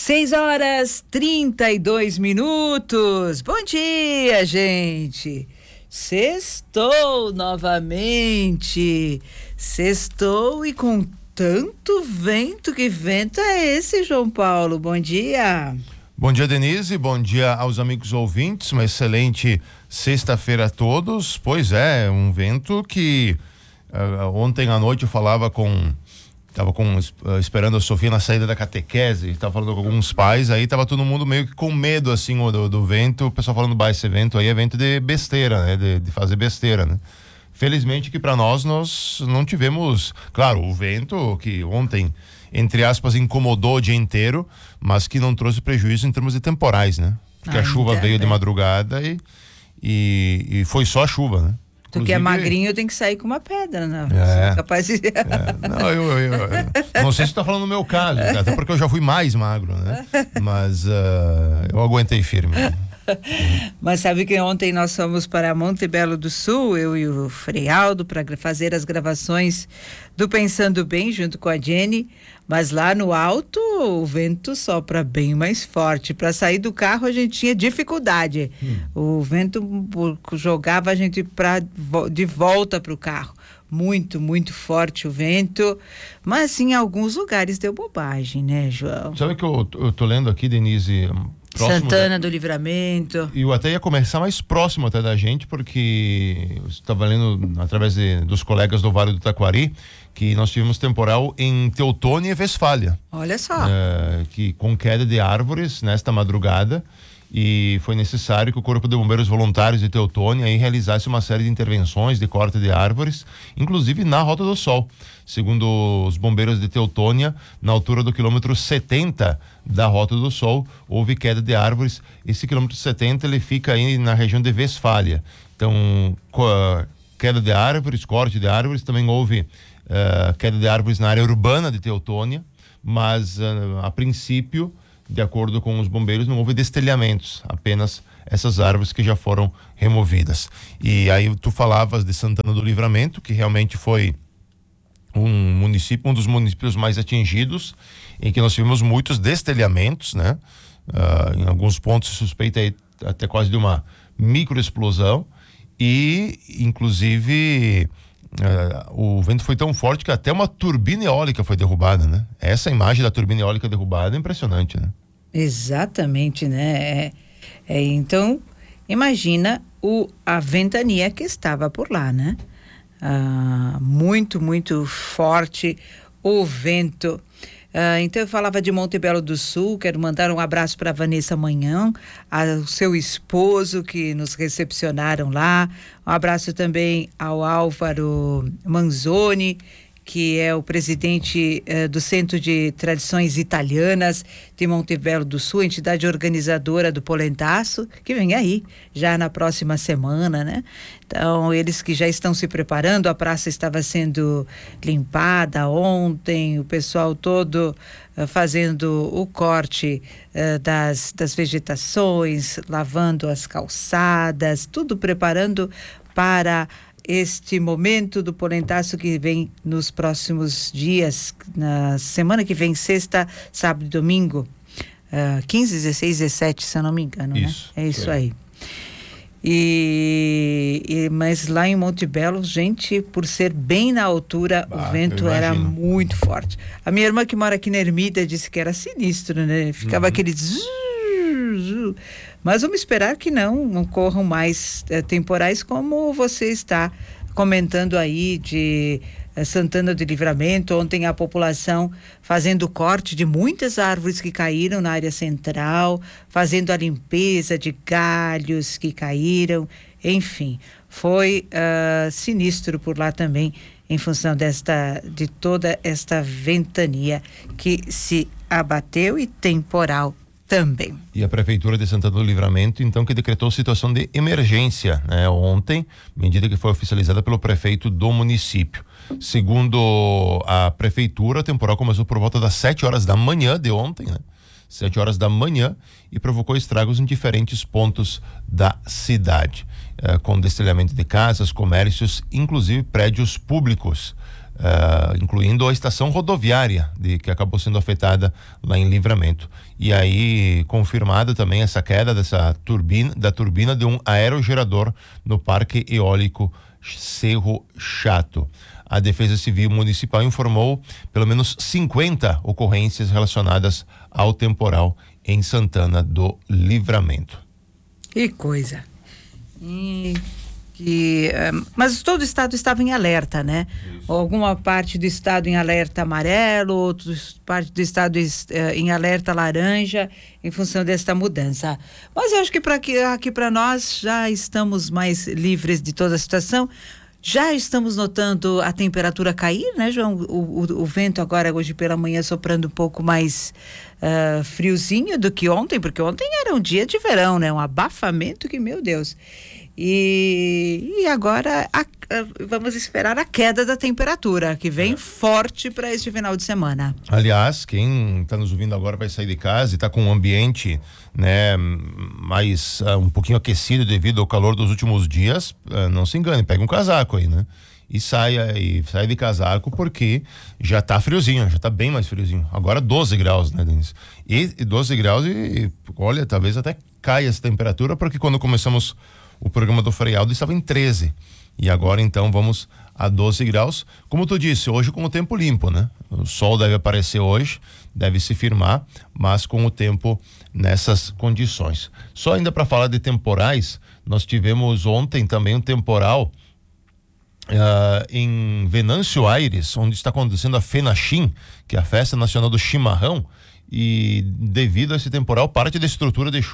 6h32. Bom dia, gente. Sextou novamente. Sextou e com tanto vento. Que vento é esse, João Paulo? Bom dia. Bom dia, Denise. Bom dia aos amigos ouvintes. Uma excelente sexta-feira a todos. Pois é, um vento que ontem à noite eu estava esperando a Sofia na saída da catequese, estava falando com alguns pais, aí estava todo mundo meio que com medo assim do vento, o pessoal falando, esse evento aí é evento de besteira, né, de fazer besteira, né. Felizmente que para nós não tivemos, claro, o vento que ontem, entre aspas, incomodou o dia inteiro, mas que não trouxe prejuízo em termos de temporais, né, porque a chuva veio de madrugada e foi só a chuva, né. Tu que é magrinho tem que sair com uma pedra, né? Capaz de... Não, eu não sei se tu tá falando no meu caso, até porque eu já fui mais magro, né? Mas eu aguentei firme. Mas sabe que ontem nós fomos para Monte Belo do Sul, eu e o Frei Aldo, para fazer as gravações do Pensando Bem, junto com a Jenny, mas lá no alto o vento sopra bem mais forte. Para sair do carro a gente tinha dificuldade. O vento jogava a gente de volta para o carro. Muito, muito forte o vento, mas em alguns lugares deu bobagem, né, João? Sabe que eu tô lendo aqui, Denise, Santana do Livramento. E eu até ia começar mais próximo até da gente, porque eu estava lendo através dos colegas do Vale do Taquari que nós tivemos temporal em Teutônia e Westfália. Olha só. Que com queda de árvores nesta madrugada, e foi necessário que o Corpo de Bombeiros Voluntários de Teutônia aí realizasse uma série de intervenções de corte de árvores, inclusive na Rota do Sol. Segundo os bombeiros de Teutônia, na altura do quilômetro 70 da Rota do Sol, houve queda de árvores. Esse quilômetro 70 ele fica aí na região de Westfália. Então, queda de árvores, corte de árvores, também houve queda de árvores na área urbana de Teutônia, mas a princípio, de acordo com os bombeiros, não houve destelhamentos, apenas essas árvores que já foram removidas. E aí tu falavas de Santana do Livramento, que realmente foi um dos municípios mais atingidos, em que nós tivemos muitos destelhamentos, né? Em alguns pontos se suspeita aí até quase de uma microexplosão, e inclusive o vento foi tão forte que até uma turbina eólica foi derrubada, né? Essa imagem da turbina eólica derrubada é impressionante, né? Exatamente, né? Então, imagina a ventania que estava por lá, né? Muito, muito forte o vento. Então eu falava de Monte Belo do Sul, quero mandar um abraço para Vanessa Manhã, ao seu esposo que nos recepcionaram lá, um abraço também ao Álvaro Manzoni, que é o presidente do Centro de Tradições Italianas de Monte Belo do Sul, entidade organizadora do Polentaço, que vem aí já na próxima semana, né? Então, eles que já estão se preparando, a praça estava sendo limpada ontem, o pessoal todo fazendo o corte das vegetações, lavando as calçadas, tudo preparando para este momento do Polentaço que vem nos próximos dias, na semana que vem, sexta, sábado e domingo, 15, 16, 17, se eu não me engano, isso, né? É isso aí. Mas lá em Monte Belo, gente, por ser bem na altura, o vento era muito forte. A minha irmã que mora aqui na Ermida disse que era sinistro, né? Ficava aquele mas vamos esperar que não ocorram mais temporais como você está comentando aí de Santana do Livramento. Ontem a população fazendo corte de muitas árvores que caíram na área central, fazendo a limpeza de galhos que caíram, enfim, foi sinistro por lá também, em função de toda esta ventania que se abateu e temporal também. E a Prefeitura de Santana do Livramento, então, que decretou situação de emergência, né? Ontem, medida que foi oficializada pelo prefeito do município. Segundo a Prefeitura, o temporal começou por volta das 7 horas da manhã de ontem, né? 7 horas da manhã, e provocou estragos em diferentes pontos da cidade, com destelhamento de casas, comércios, inclusive prédios públicos. incluindo a estação rodoviária que acabou sendo afetada lá em Livramento. E aí confirmada também essa queda da turbina de um aerogerador no Parque Eólico Cerro Chato. A Defesa Civil Municipal informou pelo menos 50 ocorrências relacionadas ao temporal em Santana do Livramento. Que coisa. Mas todo o estado estava em alerta, né? Isso. Alguma parte do estado em alerta amarelo, outra parte do estado em alerta laranja, em função desta mudança. Mas eu acho que aqui para nós já estamos mais livres de toda a situação. Já estamos notando a temperatura cair, né, João? O vento agora, hoje pela manhã, soprando um pouco mais friozinho do que ontem, porque ontem era um dia de verão, né? Um abafamento que, meu Deus. E agora vamos esperar a queda da temperatura, que vem forte para este final de semana. Aliás, quem está nos ouvindo agora vai sair de casa e está com um ambiente, né, mais um pouquinho aquecido devido ao calor dos últimos dias, não se engane, pega um casaco aí, né? E sai de casaco, porque já tá friozinho, já tá bem mais friozinho. Agora 12 graus, né, Denis? E 12 graus olha, talvez até caia essa temperatura, porque quando começamos o programa do Frei Aldo estava em 13. E agora então vamos a 12 graus. Como tu disse, hoje com o tempo limpo, né? O sol deve aparecer hoje, deve se firmar, mas com o tempo nessas condições. Só ainda para falar de temporais, nós tivemos ontem também um temporal em Venâncio Aires, onde está acontecendo a FENACHIM, que é a Festa Nacional do Chimarrão, e devido a esse temporal, parte da estrutura de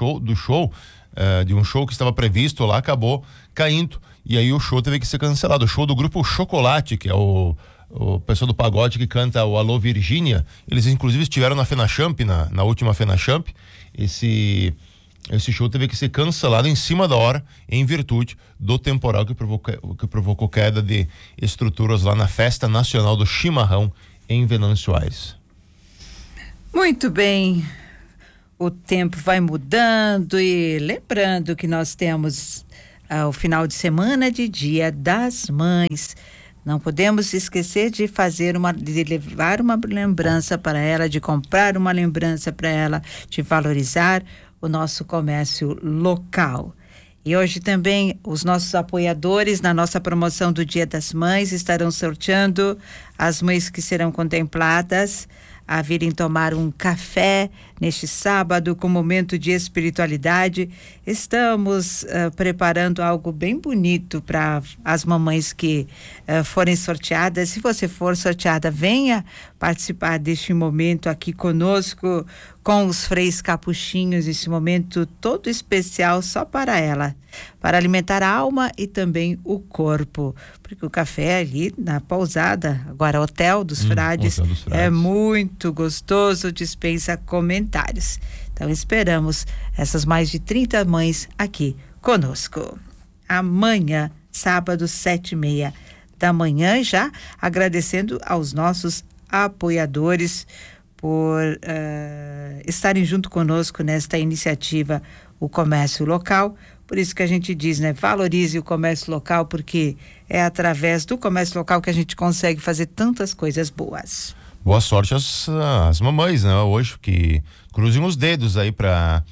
um show que estava previsto lá acabou caindo, e aí o show teve que ser cancelado. O show do grupo Chocolate, que é o pessoal do pagode que canta o Alô Virgínia, eles inclusive estiveram na FENACHAMP, na última FENACHAMP. Esse show teve que ser cancelado em cima da hora, em virtude do temporal que provocou queda de estruturas lá na Festa Nacional do Chimarrão em Venâncio Aires. Muito bem. O tempo vai mudando, e lembrando que nós temos o final de semana de Dia das Mães. Não podemos esquecer de levar uma lembrança para ela, de comprar uma lembrança para ela, de valorizar o nosso comércio local. E hoje também os nossos apoiadores na nossa promoção do Dia das Mães estarão sorteando as mães que serão contempladas a virem tomar um café neste sábado com momento de espiritualidade. Estamos preparando algo bem bonito para as mamães que forem sorteadas. Se você for sorteada, venha participar deste momento aqui conosco, com os freis capuchinhos, esse momento todo especial só para ela, para alimentar a alma e também o corpo, porque o café ali na pousada, agora Hotel dos Frades, é muito gostoso, dispensa comentários. Então esperamos essas mais de 30 mães aqui conosco. Amanhã, sábado, 7:30 da manhã, já agradecendo aos nossos apoiadores por estarem junto conosco nesta iniciativa, o comércio local. Por isso que a gente diz, né? Valorize o comércio local, porque é através do comércio local que a gente consegue fazer tantas coisas boas. Boa sorte às mamães, né? Hoje, que cruzem os dedos aí para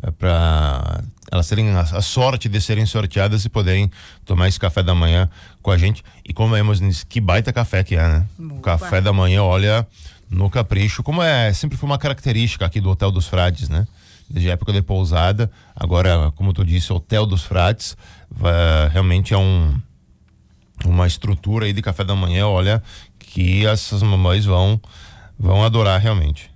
elas terem a sorte de serem sorteadas e poderem tomar esse café da manhã com a gente. E comemos nisso, que baita café que é, né? O café da manhã, olha, no capricho, como sempre foi uma característica aqui do Hotel dos Frades, né? Desde a época de pousada, agora, como tu disse, Hotel dos Frades, realmente é uma estrutura aí de café da manhã, olha, que essas mamães vão adorar realmente.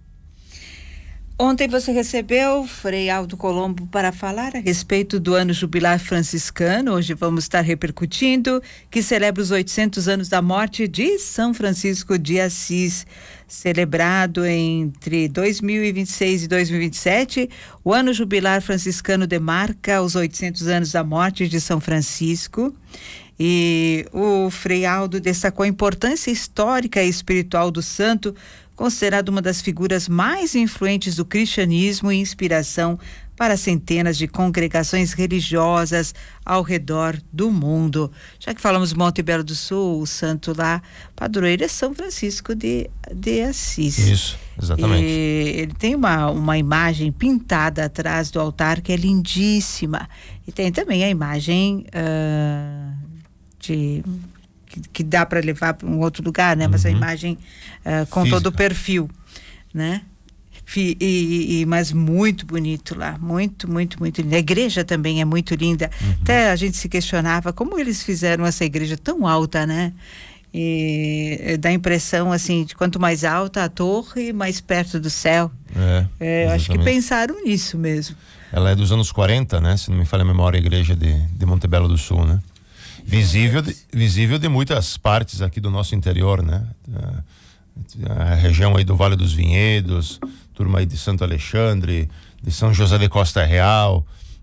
Ontem você recebeu Frei Aldo Colombo para falar a respeito do ano jubilar franciscano. Hoje vamos estar repercutindo, que celebra os 800 anos da morte de São Francisco de Assis. Celebrado entre 2026 e 2027, o ano jubilar franciscano demarca os 800 anos da morte de São Francisco. E o Frei Aldo destacou a importância histórica e espiritual do santo, considerado uma das figuras mais influentes do cristianismo e inspiração para centenas de congregações religiosas ao redor do mundo. Já que falamos de Monte Belo do Sul, o santo lá, padroeiro é São Francisco de Assis. Isso, exatamente. E ele tem uma imagem pintada atrás do altar que é lindíssima. E tem também a imagem que dá para levar para um outro lugar, né? Mas a imagem com física, todo o perfil, né? Mas muito bonito lá, muito lindo. A igreja também é muito linda. Até a gente se questionava como eles fizeram essa igreja tão alta, né? E dá a impressão assim de quanto mais alta a torre, mais perto do céu. Eu acho que pensaram nisso mesmo. Ela é dos anos 40, né? Se não me falha a memória, a igreja de Monte Belo do Sul, né? Visível de muitas partes aqui do nosso interior, né? A região aí do Vale dos Vinhedos, turma aí de Santo Alexandre, de São José de Costa Real,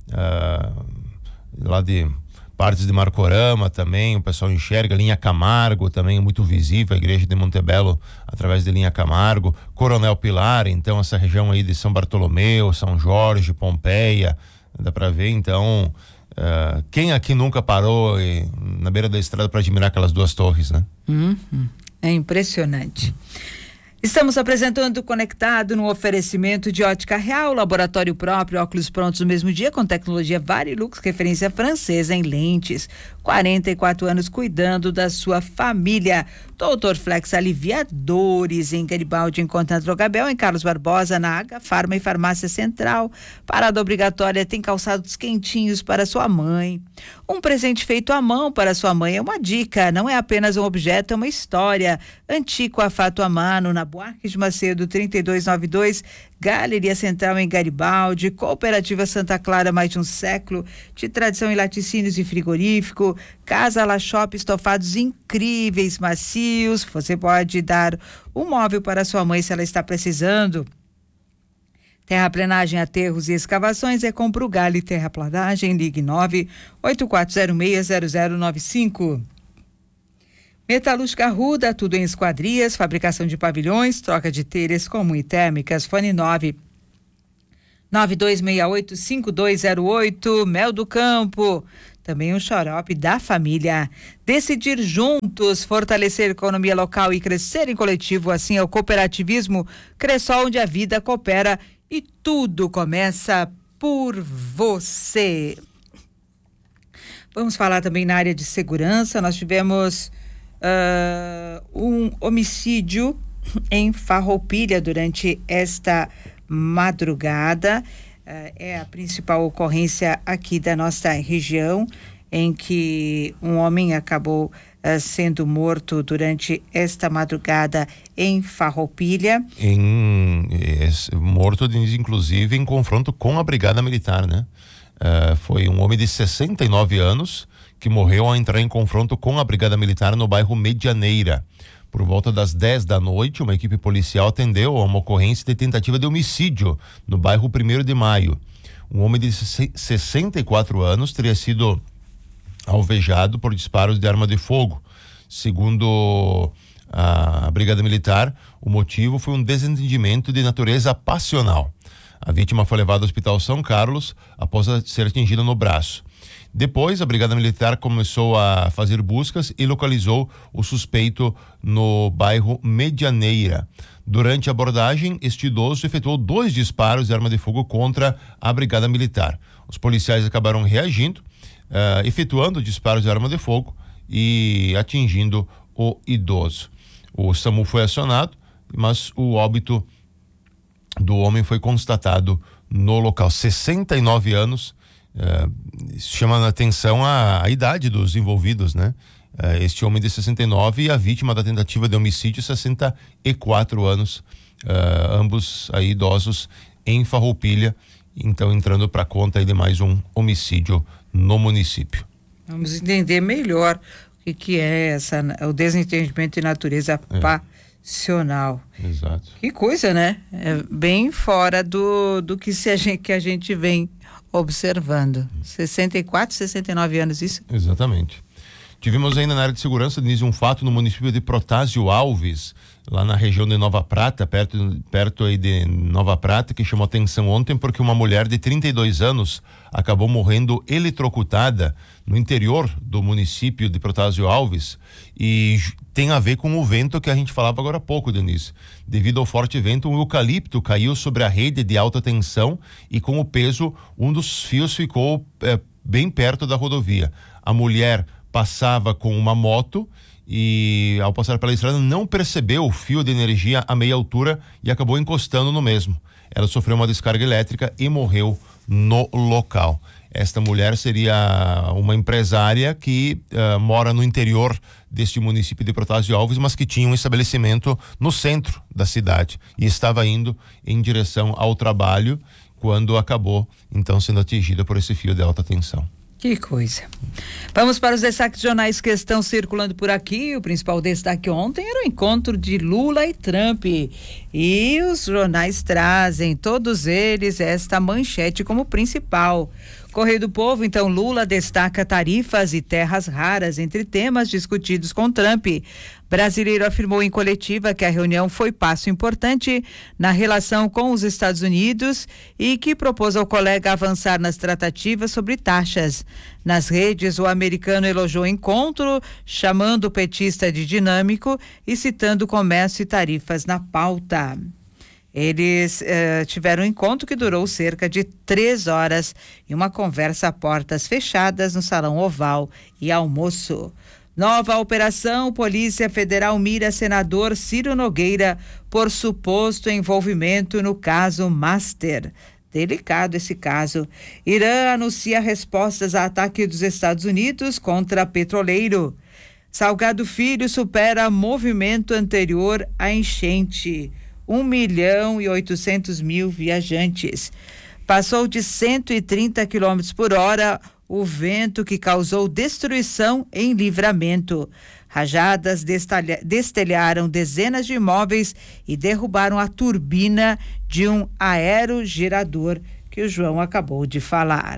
lá de partes de Marcorama também, o pessoal enxerga. Linha Camargo também é muito visível, a igreja de Monte Belo através de Linha Camargo, Coronel Pilar, então essa região aí de São Bartolomeu, São Jorge, Pompeia, dá para ver. Então quem aqui nunca parou na beira da estrada para admirar aquelas duas torres, né? É impressionante. Estamos apresentando Conectado no oferecimento de Ótica Real, laboratório próprio, óculos prontos no mesmo dia com tecnologia Varilux, referência francesa em lentes. 44 anos cuidando da sua família. Doutor Flex Aliviadores em Garibaldi, encontra na Drogabel, em Carlos Barbosa, na Aga Farma e Farmácia Central. Parada obrigatória tem calçados quentinhos para sua mãe. Um presente feito à mão para sua mãe é uma dica, não é apenas um objeto, é uma história. Antiqua Fato a Mano, na Buarque de Macedo 3292, Galeria Central em Garibaldi, Cooperativa Santa Clara, mais de um século de tradição em laticínios e frigorífico. Casa La Shop, estofados incríveis, macios. Você pode dar um móvel para sua mãe se ela está precisando. Terraplenagem, aterros e escavações é com Brugali Terraplanagem. Ligue 984060095. Metalúrgica Arruda, tudo em esquadrias, fabricação de pavilhões, troca de telhas comum e térmicas. Fone 992685208. Mel do Campo, também um xarope da família. Decidir juntos, fortalecer a economia local e crescer em coletivo, assim é o cooperativismo Cressol, onde a vida coopera e tudo começa por você. Vamos falar também na área de segurança. Nós tivemos um homicídio em Farroupilha durante esta madrugada. É a principal ocorrência aqui da nossa região, em que um homem acabou sendo morto durante esta madrugada em Farroupilha. Morto, inclusive, em confronto com a Brigada Militar, né? Foi um homem de 69 anos que morreu ao entrar em confronto com a Brigada Militar no bairro Medianeira. Por volta das 10 da noite, uma equipe policial atendeu a uma ocorrência de tentativa de homicídio no bairro 1º de Maio. Um homem de 64 anos teria sido alvejado por disparos de arma de fogo. Segundo a Brigada Militar, o motivo foi um desentendimento de natureza passional. A vítima foi levada ao Hospital São Carlos após ser atingida no braço. Depois, a Brigada Militar começou a fazer buscas e localizou o suspeito no bairro Medianeira. Durante a abordagem, este idoso efetuou 2 disparos de arma de fogo contra a Brigada Militar. Os policiais acabaram reagindo, efetuando disparos de arma de fogo e atingindo o idoso. O SAMU foi acionado, mas o óbito do homem foi constatado no local. 69 anos. Chama a atenção a idade dos envolvidos, né? Este homem de 69 e a vítima da tentativa de homicídio, 64 anos, ambos aí idosos em Farroupilha, então entrando para conta aí de mais um homicídio no município. Vamos entender melhor o que é o desentendimento de natureza passional. Exato. Que coisa, né? É bem fora do que a gente vem observando. 64, 69 anos, isso? Exatamente. Tivemos ainda na área de segurança, Denise, um fato no município de Protásio Alves, lá na região de Nova Prata, perto aí de Nova Prata, que chamou atenção ontem porque uma mulher de 32 anos acabou morrendo eletrocutada no interior do município de Protásio Alves, e tem a ver com o vento que a gente falava agora há pouco, Denise. Devido ao forte vento, um eucalipto caiu sobre a rede de alta tensão e com o peso, um dos fios ficou bem perto da rodovia. A mulher passava com uma moto e, ao passar pela estrada, não percebeu o fio de energia a meia altura e acabou encostando no mesmo. Ela sofreu uma descarga elétrica e morreu no local. Esta mulher seria uma empresária que mora no interior deste município de Protásio Alves, mas que tinha um estabelecimento no centro da cidade e estava indo em direção ao trabalho quando acabou, então, sendo atingida por esse fio de alta tensão. Que coisa. Vamos para os destaques jornais que estão circulando por aqui. O principal destaque ontem era o encontro de Lula e Trump. E os jornais trazem, todos eles, esta manchete como principal. Correio do Povo, então, Lula destaca tarifas e terras raras entre temas discutidos com Trump. Brasileiro afirmou em coletiva que a reunião foi passo importante na relação com os Estados Unidos e que propôs ao colega avançar nas tratativas sobre taxas. Nas redes, o americano elogiou o encontro, chamando o petista de dinâmico e citando comércio e tarifas na pauta. Eles tiveram um encontro que durou cerca de 3 horas e uma conversa a portas fechadas no Salão Oval e almoço. Nova operação, Polícia Federal mira senador Ciro Nogueira por suposto envolvimento no caso Master. Delicado esse caso. Irã anuncia respostas a ataque dos Estados Unidos contra petroleiro. Salgado Filho supera movimento anterior à enchente. 1.800.000 viajantes. Passou de 130 km por hora o vento que causou destruição em Livramento. Rajadas destelharam dezenas de imóveis e derrubaram a turbina de um aerogerador que o João acabou de falar.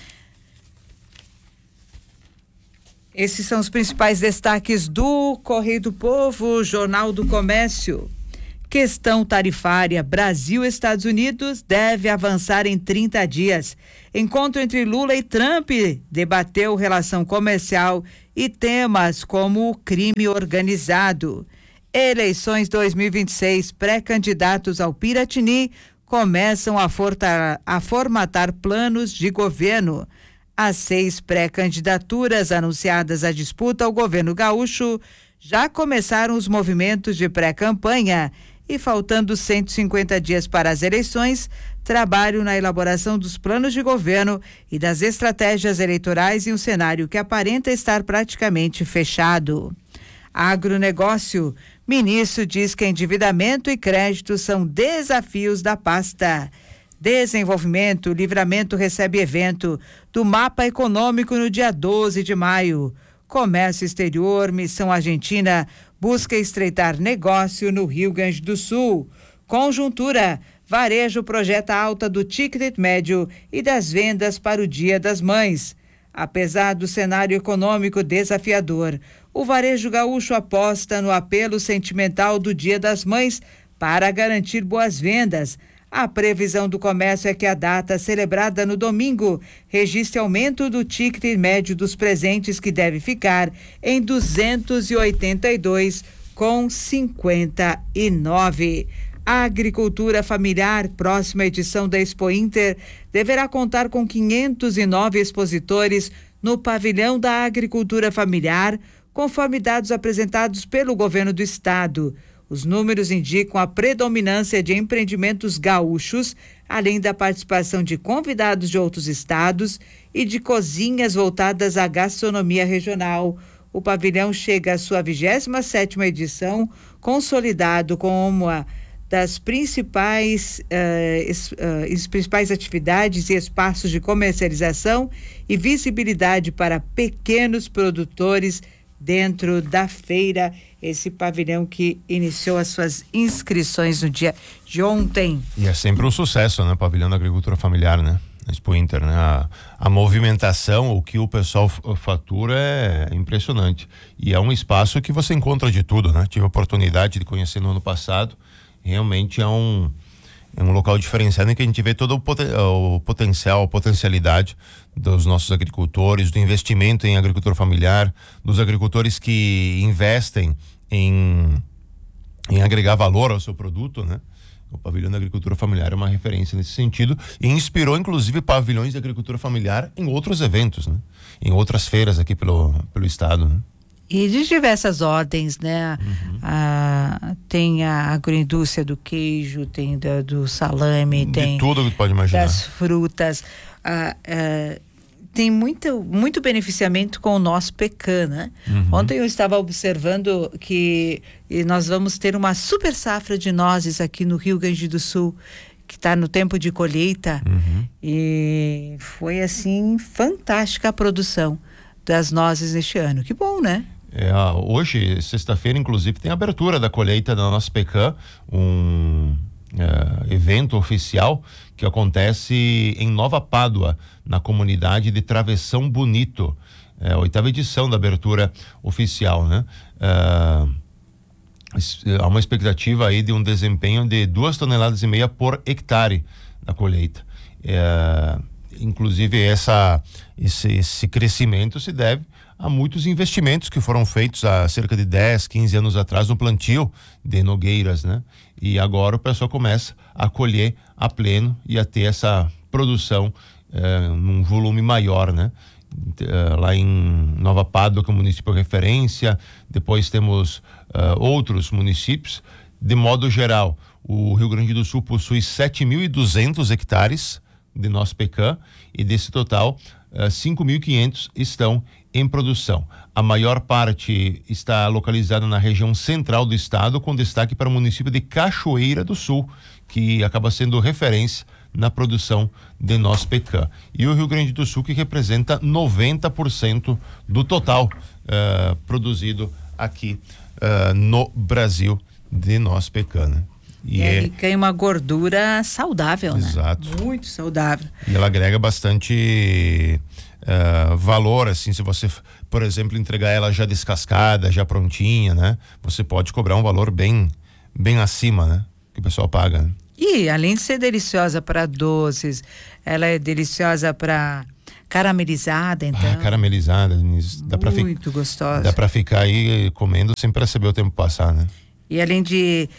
Esses são os principais destaques do Correio do Povo, Jornal do Comércio. Questão tarifária, Brasil e Estados Unidos deve avançar em 30 dias. Encontro entre Lula e Trump debateu relação comercial e temas como o crime organizado. Eleições 2026, pré-candidatos ao Piratini começam a formatar planos de governo. As 6 pré-candidaturas anunciadas à disputa ao governo gaúcho já começaram os movimentos de pré-campanha. E faltando 150 dias para as eleições, trabalho na elaboração dos planos de governo e das estratégias eleitorais em um cenário que aparenta estar praticamente fechado. Agronegócio, ministro diz que endividamento e crédito são desafios da pasta. Desenvolvimento, Livramento recebe evento do Mapa Econômico no dia 12 de maio. Comércio Exterior, Missão Argentina busca estreitar negócio no Rio Grande do Sul. Conjuntura, varejo projeta alta do ticket médio e das vendas para o Dia das Mães. Apesar do cenário econômico desafiador, o varejo gaúcho aposta no apelo sentimental do Dia das Mães para garantir boas vendas. A previsão do comércio é que a data celebrada no domingo registre aumento do ticket médio dos presentes, que deve ficar em 282,59. A agricultura familiar, próxima edição da Expo Inter, deverá contar com 509 expositores no pavilhão da agricultura familiar, conforme dados apresentados pelo governo do estado. Os números indicam a predominância de empreendimentos gaúchos, além da participação de convidados de outros estados e de cozinhas voltadas à gastronomia regional. O pavilhão chega à sua 27ª edição, consolidado como uma das principais atividades e espaços de comercialização e visibilidade para pequenos produtores dentro da feira. Esse pavilhão que iniciou as suas inscrições no dia de ontem. E é sempre um sucesso, né? Pavilhão da agricultura familiar, né? na Expo Inter, né? A movimentação, o que o pessoal fatura é impressionante. E é um espaço que você encontra de tudo, né? Tive a oportunidade de conhecer no ano passado. Realmente é um local diferenciado em que a gente vê todo o potencial, a potencialidade dos nossos agricultores, do investimento em agricultura familiar, dos agricultores que investem em agregar valor ao seu produto, né? O pavilhão da agricultura familiar é uma referência nesse sentido e inspirou inclusive pavilhões de agricultura familiar em outros eventos, né? Em outras feiras aqui pelo estado, né? E de diversas ordens, né? Tem a agroindústria do queijo, tem do salame, tem de tudo que tu pode imaginar. Das frutas. Tem muito beneficiamento com o nosso pecan, né? Ontem eu estava observando que nós vamos ter uma super safra de nozes aqui no Rio Grande do Sul, que está no tempo de colheita, e foi assim fantástica a produção das nozes este ano. Que bom, né? Hoje, sexta-feira, inclusive, tem a abertura da colheita da nossa pecan, um evento oficial que acontece em Nova Pádua, na comunidade de Travessão Bonito. A 8ª edição da abertura oficial, né? Há uma expectativa aí de um desempenho de 2,5 toneladas por hectare da colheita. Inclusive esse crescimento se deve a muitos investimentos que foram feitos há cerca de 10, 15 anos atrás no plantio de nogueiras, né? E agora o pessoal começa a colher a pleno e a ter essa produção num volume maior, né? Lá em Nova Pádua, que é o município referência, depois temos outros municípios. De modo geral, o Rio Grande do Sul possui 7.200 hectares de nosso pecan e desse total 5.500 estão em produção. A maior parte está localizada na região central do estado, com destaque para o município de Cachoeira do Sul, que acaba sendo referência na produção de nosso pecan. E o Rio Grande do Sul, que representa 90% do total produzido aqui no Brasil de nosso pecan, né? E tem uma gordura saudável, né? Exato. Muito saudável. E ela agrega bastante valor, assim, se você, por exemplo, entregar ela já descascada, já prontinha, né? Você pode cobrar um valor bem acima, né? Que o pessoal paga, né? E além de ser deliciosa para doces, ela é deliciosa para caramelizada, então. Caramelizada, dá para ficar muito gostosa. Dá para ficar aí comendo sem perceber o tempo passar, né? E além de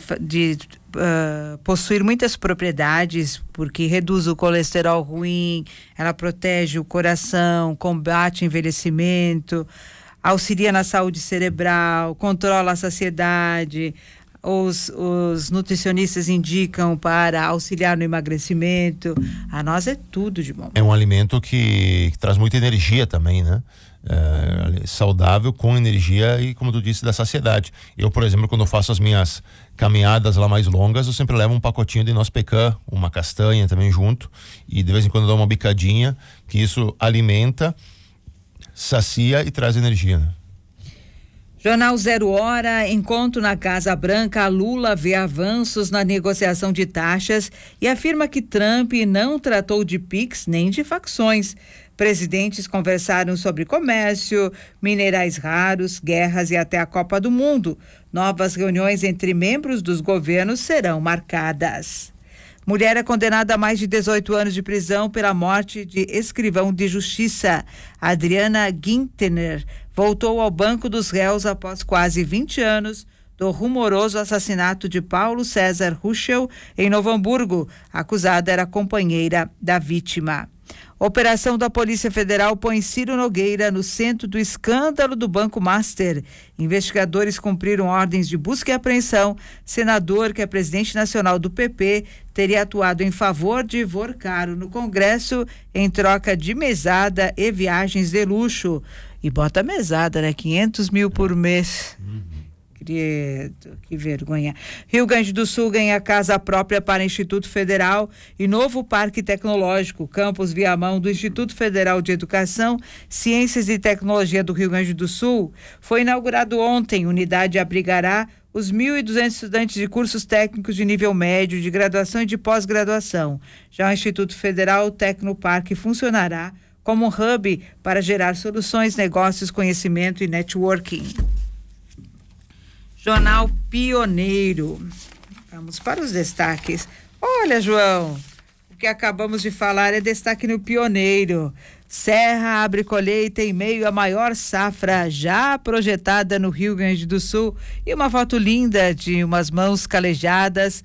possuir muitas propriedades, porque reduz o colesterol ruim, ela protege o coração, combate envelhecimento, auxilia na saúde cerebral, controla a saciedade. Os nutricionistas indicam para auxiliar no emagrecimento. A noz é tudo de bom. É um alimento que traz muita energia também, né? Saudável, com energia e, como tu disse, da saciedade. Eu, por exemplo, quando eu faço as minhas caminhadas lá mais longas, eu sempre levo um pacotinho de noz pecan, uma castanha também junto, e de vez em quando eu dou uma bicadinha, que isso alimenta, sacia e traz energia, né? Jornal 0 Hora, encontro na Casa Branca, Lula vê avanços na negociação de taxas e afirma que Trump não tratou de PIX nem de facções. Presidentes conversaram sobre comércio, minerais raros, guerras e até a Copa do Mundo. Novas reuniões entre membros dos governos serão marcadas. Mulher é condenada a mais de 18 anos de prisão pela morte de escrivão de justiça. Adriana Gintner voltou ao banco dos réus após quase 20 anos do rumoroso assassinato de Paulo César Ruschel em Novo Hamburgo. A acusada era companheira da vítima. Operação da Polícia Federal põe Ciro Nogueira no centro do escândalo do Banco Master. Investigadores cumpriram ordens de busca e apreensão. Senador, que é presidente nacional do PP, teria atuado em favor de Ivor Caro no Congresso em troca de mesada e viagens de luxo. E bota mesada, né? 500 mil por mês. Que vergonha. Rio Grande do Sul ganha casa própria para Instituto Federal e novo parque tecnológico. Campus Viamão do Instituto Federal de Educação, Ciências e Tecnologia do Rio Grande do Sul foi inaugurado ontem. Unidade abrigará os 1.200 estudantes de cursos técnicos de nível médio, de graduação e de pós-graduação. Já o Instituto Federal Tecnoparque funcionará como um hub para gerar soluções, negócios, conhecimento e networking. Jornal Pioneiro. Vamos para os destaques. Olha, João, o que acabamos de falar é destaque no Pioneiro. Serra abre colheita em meio à maior safra já projetada no Rio Grande do Sul. E uma foto linda de umas mãos calejadas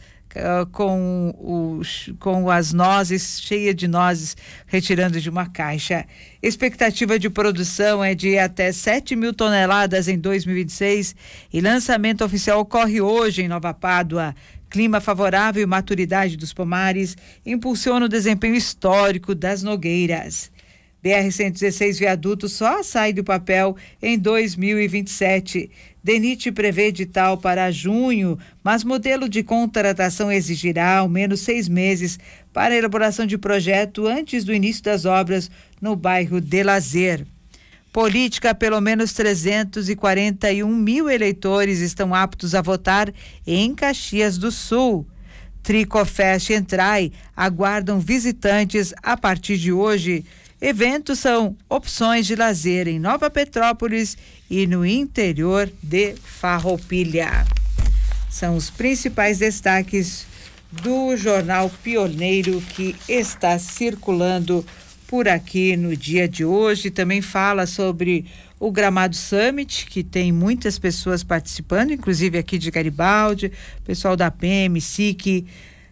com as nozes, cheia de nozes, retirando de uma caixa. Expectativa de produção é de até 7.000 toneladas em 2026 e lançamento oficial ocorre hoje em Nova Pádua. Clima favorável e maturidade dos pomares impulsiona o desempenho histórico das nogueiras. BR-116 viaduto só sai do papel em 2027. DENIT prevê edital para junho, mas modelo de contratação exigirá ao menos 6 meses para a elaboração de projeto antes do início das obras no bairro de Lazer. Política, pelo menos 341 mil eleitores estão aptos a votar em Caxias do Sul. Tricofest e Entrai aguardam visitantes a partir de hoje. Eventos são opções de lazer em Nova Petrópolis e no interior de Farroupilha. São os principais destaques do Jornal Pioneiro que está circulando por aqui no dia de hoje. Também fala sobre o Gramado Summit, que tem muitas pessoas participando, inclusive aqui de Garibaldi, pessoal da PM, SIC.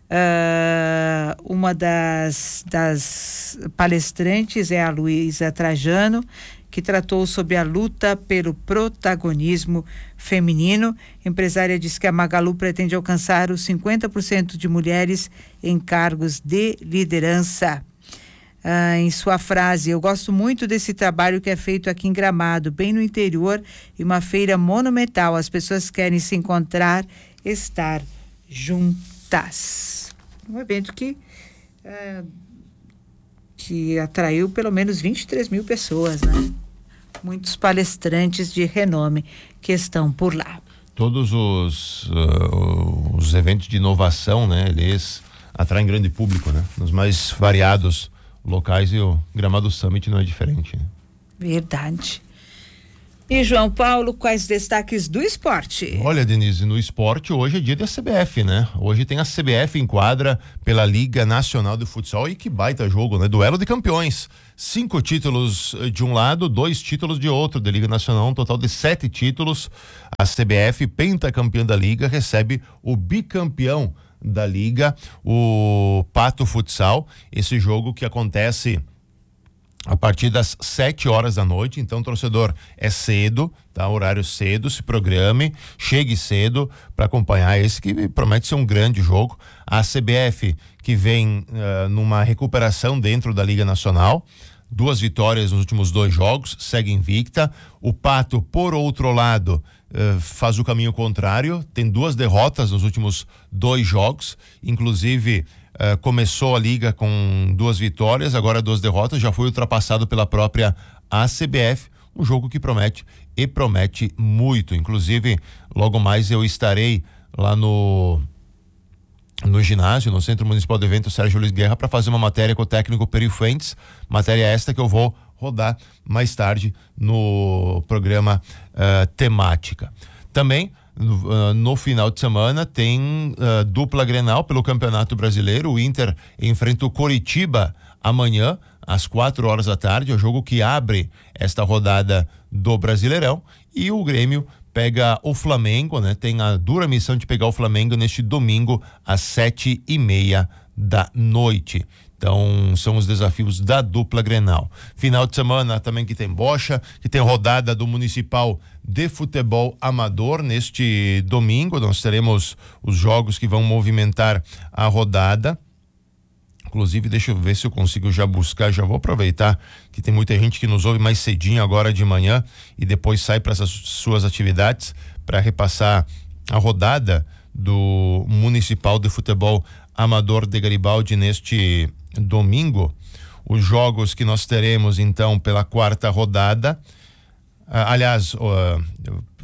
Uma das palestrantes é a Luísa Trajano, que tratou sobre a luta pelo protagonismo feminino. A empresária diz que a Magalu pretende alcançar os 50% de mulheres em cargos de liderança. Em sua frase, eu gosto muito desse trabalho que é feito aqui em Gramado, bem no interior, e uma feira monumental. As pessoas querem se encontrar, estar juntas. Um evento que atraiu pelo menos 23 mil pessoas, né? Muitos palestrantes de renome que estão por lá. Todos os eventos de inovação, né? Eles atraem grande público, né? Nos mais variados locais, e o Gramado Summit não é diferente, né? Verdade. E João Paulo, quais destaques do esporte? Olha, Denise, no esporte hoje é dia da CBF, né? Hoje tem a CBF em quadra pela Liga Nacional de Futsal, e que baita jogo, né? Duelo de campeões. 5 títulos de um lado, 2 títulos de outro da Liga Nacional, um total de 7 títulos. A CBF, pentacampeã da Liga, recebe o bicampeão da Liga, o Pato Futsal. Esse jogo que acontece a partir das 7 horas da noite. Então, torcedor, é cedo, tá? Horário cedo, se programe, chegue cedo para acompanhar esse que promete ser um grande jogo. A CBF que vem numa recuperação dentro da Liga Nacional, 2 vitórias nos últimos 2 jogos, segue invicta. O Pato, por outro lado, faz o caminho contrário, tem 2 derrotas nos últimos 2 jogos, inclusive começou a liga com 2 vitórias, agora 2 derrotas, já foi ultrapassado pela própria ACBF. Um jogo que promete muito. Inclusive, logo mais eu estarei lá no ginásio, no Centro Municipal de Eventos Sérgio Luiz Guerra, para fazer uma matéria com o técnico Peri Fuentes, matéria esta que eu vou rodar mais tarde no programa Temática. Também no final de semana tem dupla Grenal pelo Campeonato Brasileiro. O Inter enfrenta o Coritiba amanhã às 4 horas da tarde, é o jogo que abre esta rodada do Brasileirão, e o Grêmio pega o Flamengo, né? Tem a dura missão de pegar o Flamengo neste domingo às 7:30 da noite. Então, são os desafios da dupla Grenal. Final de semana também que tem bocha, que tem rodada do Municipal de Futebol Amador. Neste domingo nós teremos os jogos que vão movimentar a rodada. Inclusive, deixa eu ver se eu consigo já buscar, já vou aproveitar que tem muita gente que nos ouve mais cedinho agora de manhã e depois sai para essas suas atividades, para repassar a rodada do Municipal de Futebol Amador de Garibaldi neste domingo. Os jogos que nós teremos então pela 4ª rodada, aliás,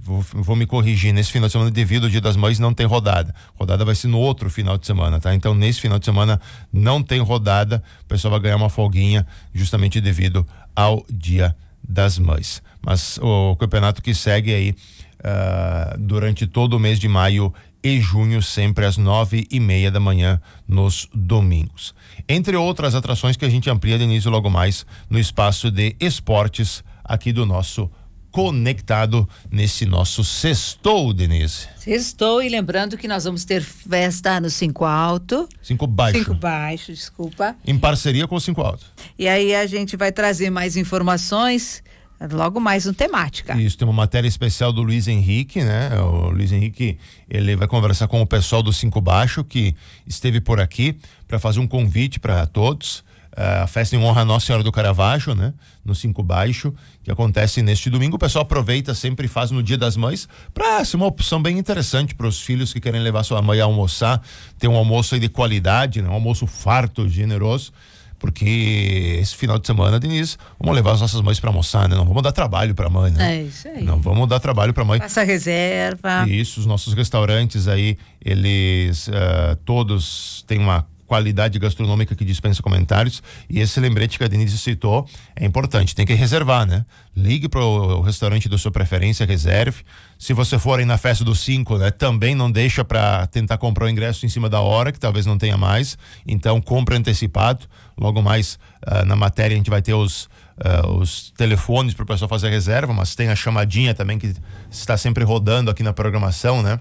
vou me corrigir, nesse final de semana, devido ao Dia das Mães, não tem rodada. Rodada vai ser no outro final de semana, tá? Então, nesse final de semana não tem rodada, o pessoal vai ganhar uma folguinha justamente devido ao Dia das Mães. Mas o campeonato que segue aí durante todo o mês de maio e junho, sempre às 9:30 da manhã nos domingos. Entre outras atrações que a gente amplia, Denise, logo mais no espaço de esportes aqui do nosso Conectado, nesse nosso Sextou, Denise. Sextou, e lembrando que nós vamos ter festa no 5 Alto. 5 Baixo. 5 Baixo, desculpa. Em parceria com o 5 Alto. E aí a gente vai trazer mais informações logo mais no Temática. Isso, tem uma matéria especial do Luiz Henrique, né? O Luiz Henrique, ele vai conversar com o pessoal do 5 Baixo, que esteve por aqui para fazer um convite para todos. A festa em honra a Nossa Senhora do Caravaggio, né? No 5 Baixo, que acontece neste domingo. O pessoal aproveita, sempre faz no Dia das Mães, para ser uma opção bem interessante para os filhos que querem levar sua mãe a almoçar, ter um almoço aí de qualidade, né? Um almoço farto, generoso, porque esse final de semana, Denise, vamos levar as nossas mães para almoçar, né? Não vamos dar trabalho para a mãe, né? É isso aí. Não vamos dar trabalho para a mãe. Faça reserva. Isso, os nossos restaurantes aí, eles todos têm uma qualidade gastronômica que dispensa comentários, e esse lembrete que a Denise citou é importante, tem que reservar, né? Ligue para o restaurante da sua preferência, reserve. Se você for aí na festa dos 5, né, também não deixa para tentar comprar o ingresso em cima da hora, que talvez não tenha mais, então compre antecipado. Logo mais na matéria a gente vai ter os telefones para o pessoal fazer a reserva, mas tem a chamadinha também que está sempre rodando aqui na programação, né?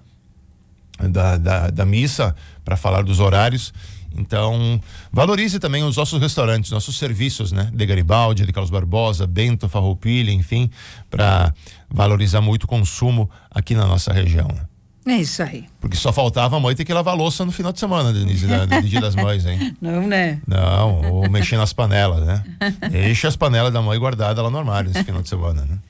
Da missa, para falar dos horários. Então, valorize também os nossos restaurantes, nossos serviços, né? De Garibaldi, de Carlos Barbosa, Bento, Farroupilha, enfim, para valorizar muito o consumo aqui na nossa região. É isso aí. Porque só faltava a mãe ter que lavar louça no final de semana, Denise, do Dia das Mães, hein? Não, né? Não, ou mexer nas panelas, né? Deixa as panelas da mãe guardadas lá no armário nesse final de semana, né?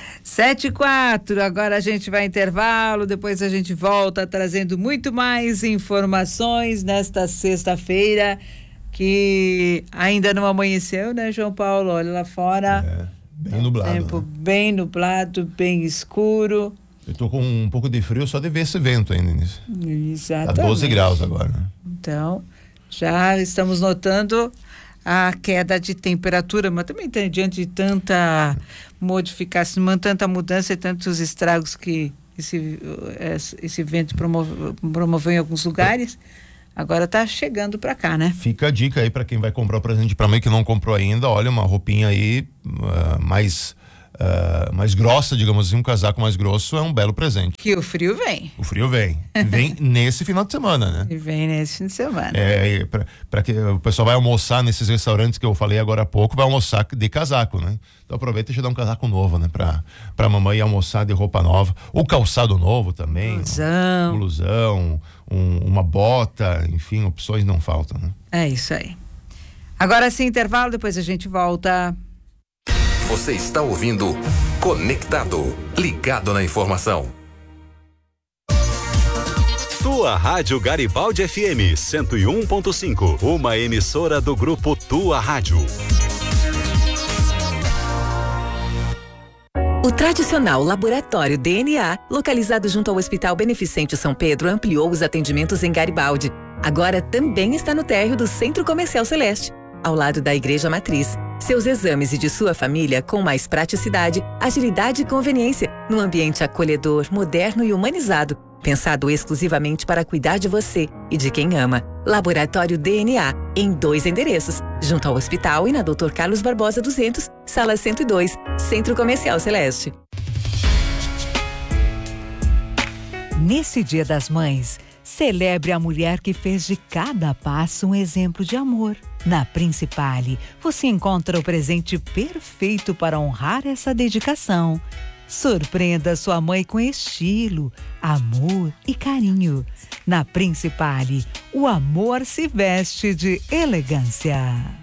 7:04, agora a gente vai intervalo, depois a gente volta trazendo muito mais informações nesta sexta-feira, que ainda não amanheceu, né, João Paulo? Olha lá fora. Bem nublado. Tempo, né? bem nublado, bem escuro. Eu tô com um pouco de frio só de ver esse vento ainda, Denise. Exatamente. Tá 12 graus agora, né? Então, já estamos notando a queda de temperatura, mas também diante de tanta modificação, tanta mudança e tantos estragos que esse vento promoveu em alguns lugares, agora está chegando para cá, né? Fica a dica aí para quem vai comprar o presente para mãe que não comprou ainda, olha, uma roupinha aí mais grossa, digamos assim, um casaco mais grosso é um belo presente. Que o frio vem. O frio vem nesse final de semana, né? E vem nesse fim de semana. Para que o pessoal vai almoçar nesses restaurantes que eu falei agora há pouco, vai almoçar de casaco, né? Então aproveita e já dá um casaco novo, né? Pra mamãe almoçar de roupa nova, ou calçado novo também. Blusão, uma bota, enfim, opções não faltam, né? É isso aí. Agora sim, intervalo, depois a gente volta. Você está ouvindo Conectado, ligado na informação. Tua Rádio Garibaldi FM 101.5, uma emissora do grupo Tua Rádio. O tradicional laboratório DNA, localizado junto ao Hospital Beneficente São Pedro, ampliou os atendimentos em Garibaldi. Agora também está no térreo do Centro Comercial Celeste, ao lado da Igreja Matriz. Seus exames e de sua família com mais praticidade, agilidade e conveniência, num ambiente acolhedor, moderno e humanizado, pensado exclusivamente para cuidar de você e de quem ama. Laboratório DNA, em 2 endereços, junto ao hospital e na Dr. Carlos Barbosa 200, sala 102, Centro Comercial Celeste. Nesse Dia das Mães, celebre a mulher que fez de cada passo um exemplo de amor. Na Principale, você encontra o presente perfeito para honrar essa dedicação. Surpreenda sua mãe com estilo, amor e carinho. Na Principale, o amor se veste de elegância.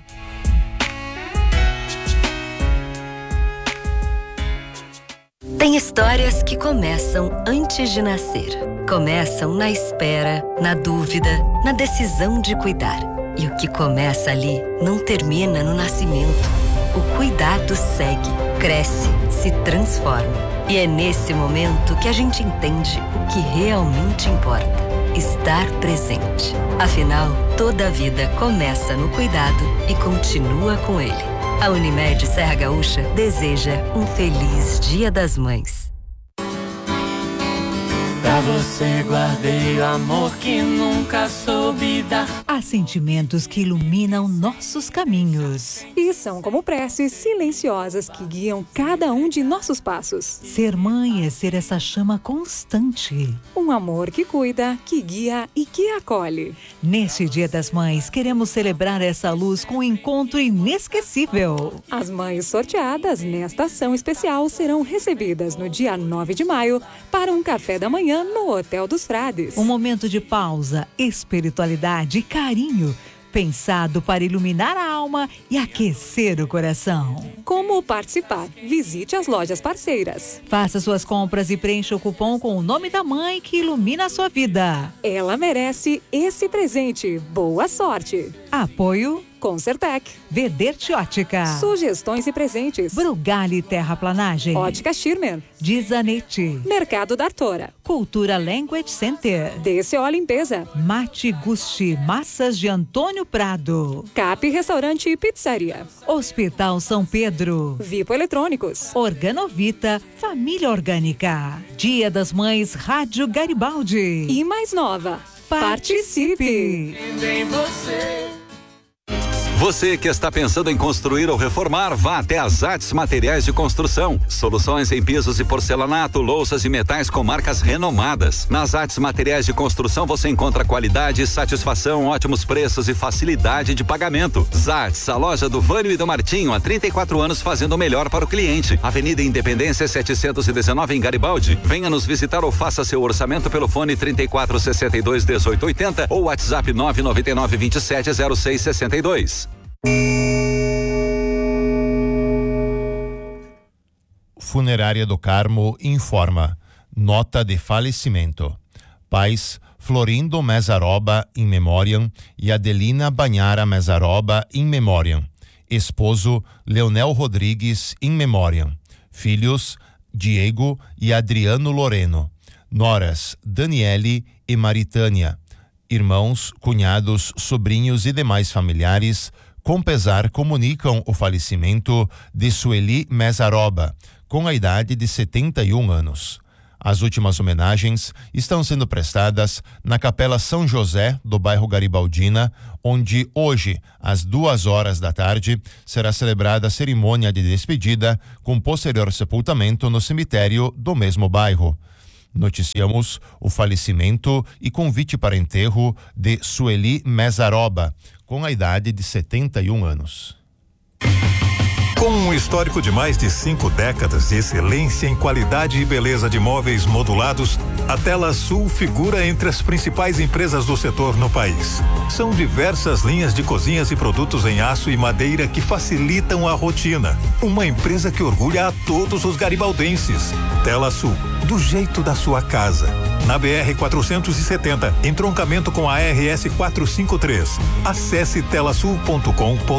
Tem histórias que começam antes de nascer. Começam na espera, na dúvida, na decisão de cuidar. E o que começa ali não termina no nascimento. O cuidado segue, cresce, se transforma. E é nesse momento que a gente entende o que realmente importa: estar presente. Afinal, toda a vida começa no cuidado e continua com ele. A Unimed Serra Gaúcha deseja um feliz Dia das Mães. Pra você guardei o amor que nunca soube dar. Há sentimentos que iluminam nossos caminhos. E são como preces silenciosas que guiam cada um de nossos passos. Ser mãe é ser essa chama constante. Um amor que cuida, que guia e que acolhe. Neste Dia das Mães, queremos celebrar essa luz com um encontro inesquecível. As mães sorteadas nesta ação especial serão recebidas no dia 9 de maio para um café da manhã no Hotel dos Frades. Um momento de pausa, espiritualidade e carinho, pensado para iluminar a alma e aquecer o coração. Como participar? Visite as lojas parceiras. Faça suas compras e preencha o cupom com o nome da mãe que ilumina a sua vida. Ela merece esse presente. Boa sorte. Apoio Concertec, Vederte Ótica, sugestões e presentes, Brugali Terraplanagem, Ótica Schirmer, Dizanete, Mercado da Artora, Cultura Language Center, DCO Limpeza, Mate Gusti, Massas de Antônio Prado, Cap Restaurante e Pizzaria, Hospital São Pedro, Vipo Eletrônicos, Organovita, Família Orgânica, Dia das Mães, Rádio Garibaldi e mais nova. Participe! Você que está pensando em construir ou reformar, vá até as Artes Materiais de Construção. Soluções em pisos e porcelanato, louças e metais com marcas renomadas. Nas Artes Materiais de Construção você encontra qualidade, satisfação, ótimos preços e facilidade de pagamento. Zartes, a loja do Vânio e do Martinho, há 34 anos fazendo o melhor para o cliente. Avenida Independência 719 em Garibaldi. Venha nos visitar ou faça seu orçamento pelo fone 3462-1880 ou WhatsApp 999-270662. Funerária do Carmo informa: nota de falecimento. Pais Florindo Mesaroba in memoriam e Adelina Banhara Mesaroba in memoriam. Esposo Leonel Rodrigues in memoriam. Filhos Diego e Adriano Loreno. Noras Daniele e Maritânia. Irmãos, cunhados, sobrinhos e demais familiares, com pesar, comunicam o falecimento de Sueli Mesaroba, com a idade de 71 anos. As últimas homenagens estão sendo prestadas na Capela São José, do bairro Garibaldina, onde hoje, às 2h da tarde, será celebrada a cerimônia de despedida, com posterior sepultamento no cemitério do mesmo bairro. Noticiamos o falecimento e convite para enterro de Sueli Mesaroba, com a idade de 71 anos. Com um histórico de mais de 5 décadas de excelência em qualidade e beleza de móveis modulados, a Tela Sul figura entre as principais empresas do setor no país. São diversas linhas de cozinhas e produtos em aço e madeira que facilitam a rotina. Uma empresa que orgulha a todos os garibaldenses. Tela Sul, do jeito da sua casa. Na BR 470, entroncamento com a RS 453. Acesse telasul.com.br.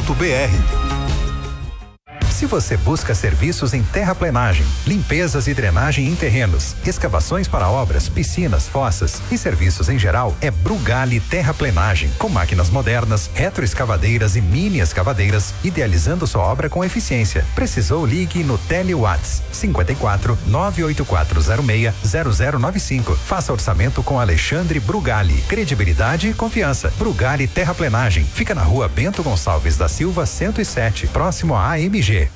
Se você busca serviços em terraplenagem, limpezas e drenagem em terrenos, escavações para obras, piscinas, fossas e serviços em geral, é Brugali Terraplenagem, com máquinas modernas, retroescavadeiras e mini escavadeiras, idealizando sua obra com eficiência. Precisou? Ligue no Tele-Whats 54 98406 0095. Faça orçamento com Alexandre Brugali. Credibilidade e confiança. Brugali Terraplenagem. Fica na rua Bento Gonçalves da Silva 107, próximo à AMG.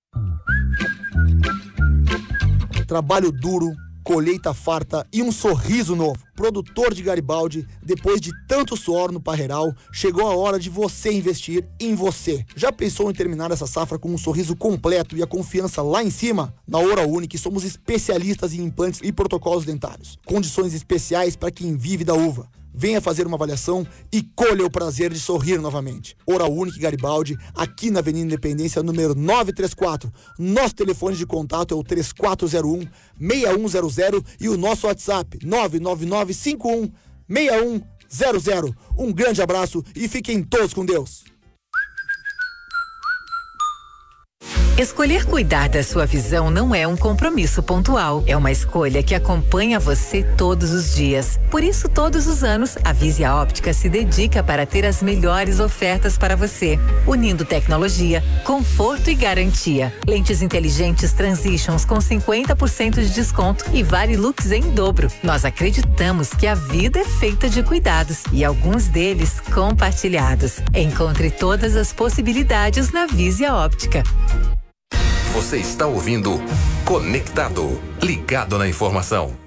Trabalho duro, colheita farta e um sorriso novo. Produtor de Garibaldi, depois de tanto suor no parreiral, chegou a hora de você investir em você. Já pensou em terminar essa safra com um sorriso completo e a confiança lá em cima? Na Oral Unique somos especialistas em implantes e protocolos dentários. Condições especiais para quem vive da uva. Venha fazer uma avaliação e colha o prazer de sorrir novamente. Oral Unique Garibaldi, aqui na Avenida Independência, número 934. Nosso telefone de contato é o 3401-6100 e o nosso WhatsApp 99951-6100. Um grande abraço e fiquem todos com Deus. Escolher cuidar da sua visão não é um compromisso pontual, é uma escolha que acompanha você todos os dias. Por isso, todos os anos, a Visia Óptica se dedica para ter as melhores ofertas para você, unindo tecnologia, conforto e garantia. Lentes inteligentes Transitions com 50% de desconto e Varilux em dobro. Nós acreditamos que a vida é feita de cuidados e alguns deles compartilhados. Encontre todas as possibilidades na Visia Óptica. Você está ouvindo Conectado, ligado na informação.